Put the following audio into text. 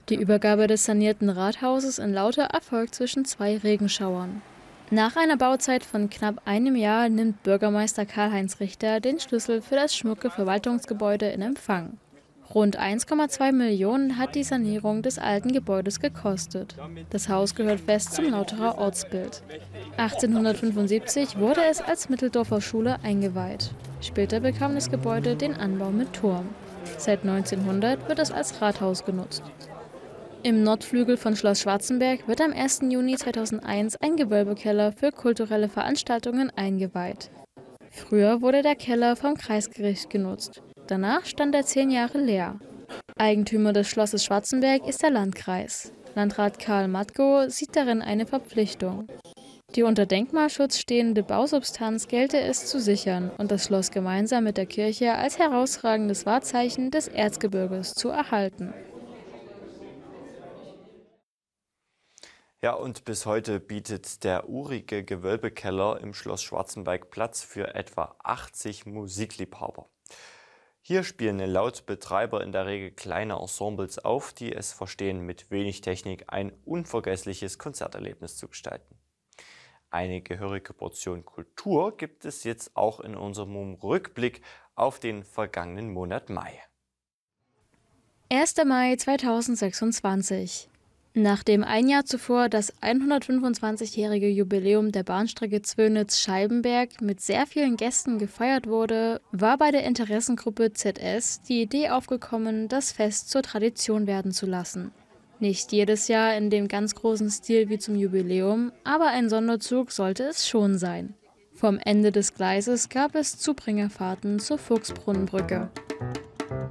Die Übergabe des sanierten Rathauses in Lauter erfolgt zwischen 2 Regenschauern. Nach einer Bauzeit von knapp einem Jahr nimmt Bürgermeister Karl-Heinz Richter den Schlüssel für das schmucke Verwaltungsgebäude in Empfang. Rund 1,2 Millionen hat die Sanierung des alten Gebäudes gekostet. Das Haus gehört fest zum Lauterer Ortsbild. 1875 wurde es als Mitteldorfer Schule eingeweiht. Später bekam das Gebäude den Anbau mit Turm. Seit 1900 wird es als Rathaus genutzt. Im Nordflügel von Schloss Schwarzenberg wird am 1. Juni 2001 ein Gewölbekeller für kulturelle Veranstaltungen eingeweiht. Früher wurde der Keller vom Kreisgericht genutzt. Danach stand er 10 Jahre leer. Eigentümer des Schlosses Schwarzenberg ist der Landkreis. Landrat Karl Matko sieht darin eine Verpflichtung. Die unter Denkmalschutz stehende Bausubstanz gelte es zu sichern und das Schloss gemeinsam mit der Kirche als herausragendes Wahrzeichen des Erzgebirges zu erhalten. Ja, und bis heute bietet der urige Gewölbekeller im Schloss Schwarzenberg Platz für etwa 80 Musikliebhaber. Hier spielen laut Betreiber in der Regel kleine Ensembles auf, die es verstehen, mit wenig Technik ein unvergessliches Konzerterlebnis zu gestalten. Eine gehörige Portion Kultur gibt es jetzt auch in unserem Rückblick auf den vergangenen Monat Mai. 1. Mai 2026. Nachdem ein Jahr zuvor das 125-jährige Jubiläum der Bahnstrecke Zwönitz-Scheibenberg mit sehr vielen Gästen gefeiert wurde, war bei der Interessengruppe ZS die Idee aufgekommen, das Fest zur Tradition werden zu lassen. Nicht jedes Jahr in dem ganz großen Stil wie zum Jubiläum, aber ein Sonderzug sollte es schon sein. Vom Ende des Gleises gab es Zubringerfahrten zur Fuchsbrunnenbrücke.